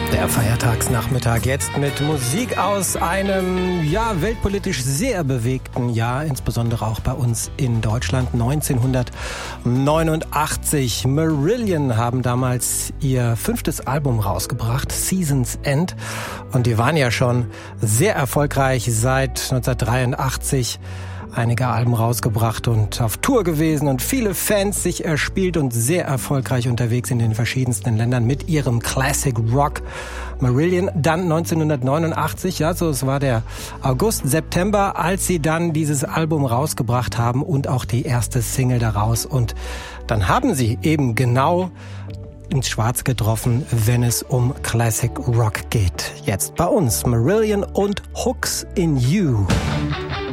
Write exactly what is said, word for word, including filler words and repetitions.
Der Feiertagsnachmittag jetzt mit Musik aus einem, ja, weltpolitisch sehr bewegten Jahr, insbesondere auch bei uns in Deutschland, neunzehnhundertneunundachtzig. Marillion haben damals ihr fünftes Album rausgebracht, Season's End. Und die waren ja schon sehr erfolgreich seit neunzehnhundertdreiundachtzig. Einige Alben rausgebracht und auf Tour gewesen und viele Fans sich erspielt und sehr erfolgreich unterwegs in den verschiedensten Ländern mit ihrem Classic Rock. Marillion dann neunzehnhundertneunundachtzig, ja, so es war der August, September, als sie dann dieses Album rausgebracht haben und auch die erste Single daraus. Und dann haben sie eben genau ins Schwarz getroffen, wenn es um Classic Rock geht. Jetzt bei uns Marillion und Hooks in You.